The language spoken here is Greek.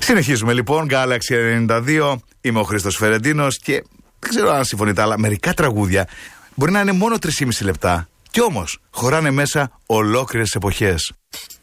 Συνεχίζουμε λοιπόν, Galaxy 92. Είμαι ο Χρήστος Φερεντίνος και δεν ξέρω αν συμφωνείτε, αλλά μερικά τραγούδια μπορεί να είναι μόνο 3,5 λεπτά. Κι όμως χωράνε μέσα ολόκληρες εποχές.